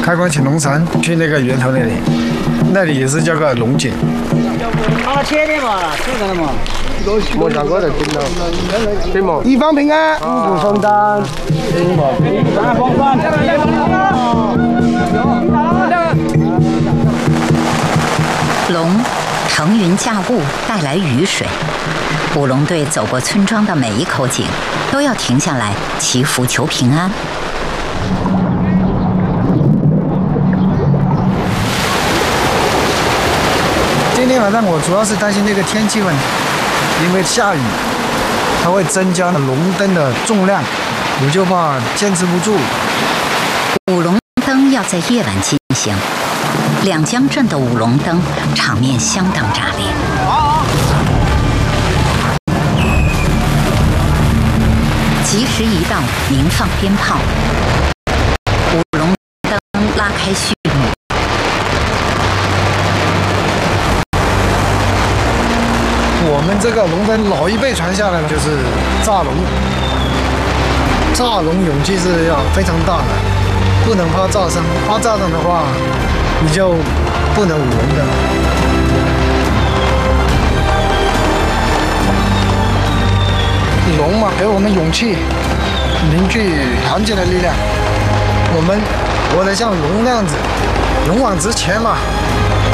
开关潜龙山，去那个源头那里，那里也是叫个龙井。 好切的嘛，这个了嘛。 没想过的听到，对吗？ 一方平安， 五谷丰登，对吗？ 大风帆， 龙腾云驾雾，带来雨水。舞龙队走过村庄的每一口井，都要停下来祈福求平安。 今天晚上我主要是担心这个天气问题，因为下雨，它会增加龙灯的重量，我就怕坚持不住。 舞龙灯要在夜晚进行，两江镇的舞龙灯场面相当炸裂。吉时一到，鸣放鞭炮，舞龙灯拉开序幕。 我们这个龙灯老一辈传下来的就是炸龙，炸龙勇气是要非常大的，不能怕炸伤，怕炸伤的话，你就不能舞龙的。龙嘛，给我们勇气，凝聚团结的力量。我们活得像龙那样子，勇往直前嘛。